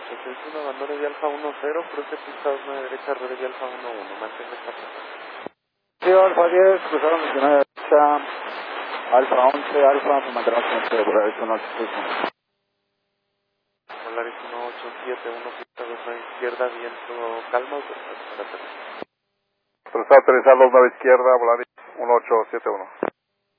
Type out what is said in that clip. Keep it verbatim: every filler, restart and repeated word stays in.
ocho seis uno, abandono de Alfa uno cero, cruce pista dos nueve derecha, rueda de Alfa uno uno, mantenga esta plaza. Sí, Alfa diez, cruzaron veintinueve derecha, Alfa once, Alfa, se mantenemos con este, Polaris uno ocho seis uno. Polaris uno ocho siete uno, pista dos nueve izquierda, viento calma, autorizado para aterrizar. Autorizado aterrizar dos nueve izquierda, Polaris uno ocho siete uno.